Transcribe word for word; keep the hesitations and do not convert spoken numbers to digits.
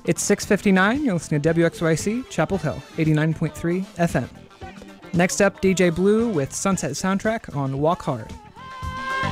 It's six fifty-nine. You're listening to W X Y C, Chapel Hill, eighty-nine point three F M. Next up, D J Blue with Sunset Soundtrack on Walk Hard.